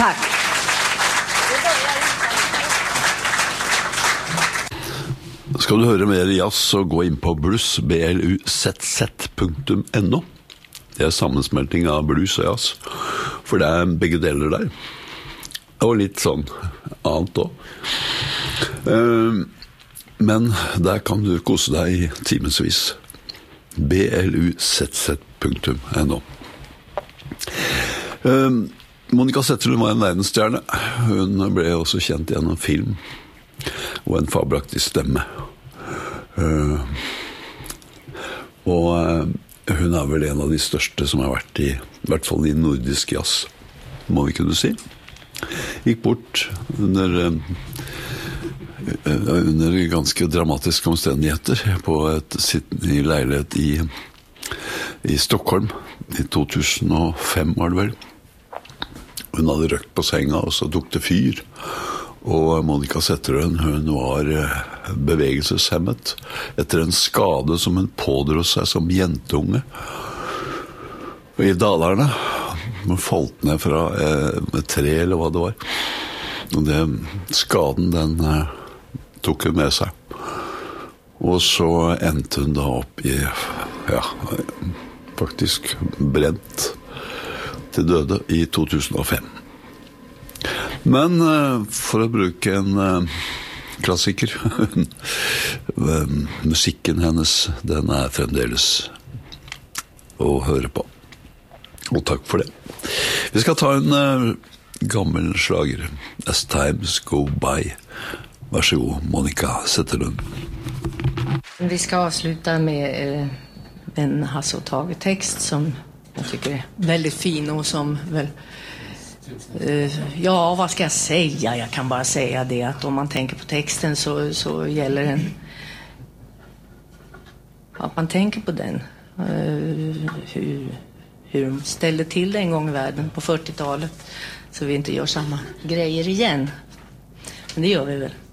Tack. Skal du høre mer jazz, så gå inn på blues, bluzz.no. Det sammensmelting av blues og jazz, for det begge deler der. Og litt sånn annet også. Men der kan du kose deg i timesvis. bluzz.no. Monica Zetterlund var en verdensstjerne. Hun ble også kjent gjennom film og en fabelaktig stemme. Og hun er vel en av de største som har vært i hvert fall i nordisk jazz, må vi kunne si. Gikk bort under ganske dramatiske omstendigheter i leilighet i Stockholm i 2005 var det vel. Hun hadde røkt på senga, og så tok det fyr. Og Monica Zetterlund, hun var bevegelseshemmet etter en skade som hun pådro seg som jentunge. Og i Dalarna, hun falt ned fra et tre eller hva det var. Og skaden, den tok hun med seg. Og så endte hun da opp i, faktisk brent til døde i 2005. Men for å bruke en klassiker, musikken hennes, den er fremdeles å høre på. Og takk for det. Vi skal ta en gammel slager, As Times Go By. Vær så god, Monica Zetterlund. Vi ska avsluta med en Hasse och Tage-text som jag tycker är väldigt fin och som väl ja, vad ska jag säga? Jag kan bara säga det att om man tänker på texten så gäller den att man tänker på den. Hur de ställde till det en gång i världen på 40-talet så vi inte gör samma grejer igen. Men det gör vi väl.